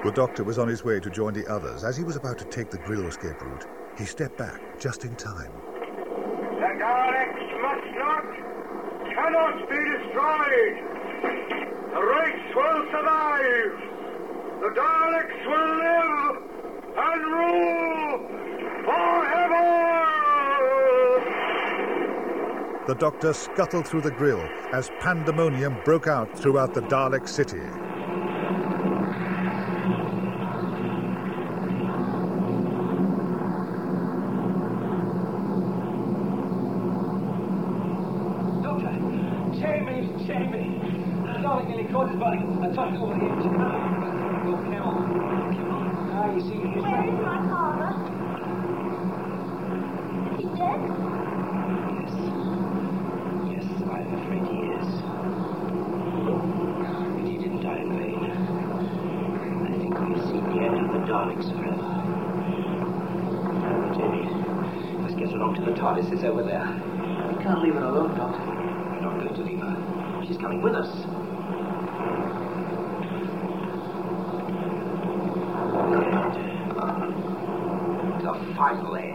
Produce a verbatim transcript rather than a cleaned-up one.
The Doctor was on his way to join the others. As he was about to take the Grill escape route, he stepped back just in time. The Daleks must not, cannot be destroyed. The race will survive. The Daleks will live and rule forever. The Doctor scuttled through the Grill as pandemonium broke out throughout the Dalek city. His body. I touched over the edge. Go, Camel. Ah, you see, he's Where is my father? He's dead? Yes. Yes, I'm afraid he is. But he didn't die in vain. I think we've seen the end of the Daleks forever. Now, Jamie, let's get along to the TARDIS. It's over there. We can't leave her alone, Doctor. We're not going to leave her. She's coming with us. The final end.